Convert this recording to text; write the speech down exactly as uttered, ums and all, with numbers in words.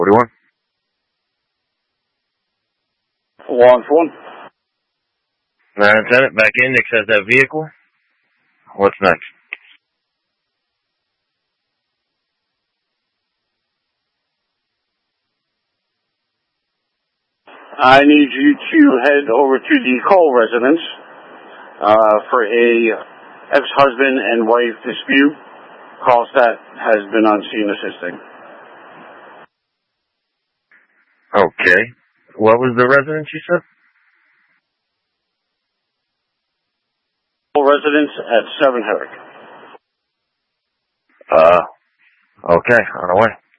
forty-one. Launch one. Lieutenant, back in, access that vehicle. What's next? I need you to head over to the Cole residence uh, for a ex-husband and wife dispute. Call stat has been on scene assisting. Okay. What was the residence you said? Cole residence at seven Herrick. Uh, okay, on the way.